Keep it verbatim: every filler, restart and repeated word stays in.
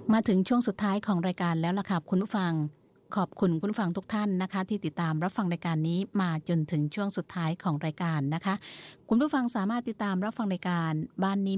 มาถึงช่วงสุดท้ายของรายการแล้วล่ะค่ะคุณผู้ฟังขอบคุณคุณผู้ฟังทุกท่านนะคะที่ติดตามรับฟังรายการนี้มาจนถึงช่วงสุดท้ายของรายการนะคะคุณผู้ฟังสามารถติดตามรับฟังรายการบ้านนี้